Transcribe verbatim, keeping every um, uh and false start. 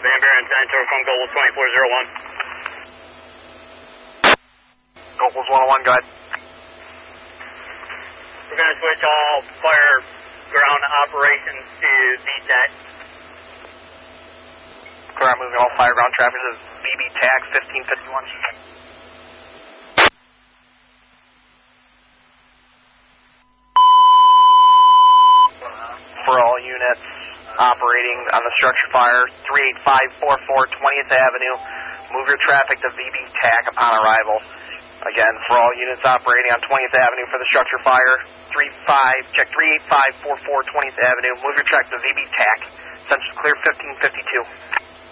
Van Buren ten, from Goals twenty-four oh one. Goals one oh one, go ahead. We're going to switch all fire ground operations to V TAC. Correct, moving all fire ground traffic to V B TAC fifteen fifty-one. For all units operating on the structure fire, three eight five four four twentieth Avenue, move your traffic to V B TAC upon arrival. Again, for all units operating on twentieth Avenue for the structure fire, three five, check three eight five four four twentieth Avenue, move your traffic to V B TAC, Central Clear fifteen fifty-two.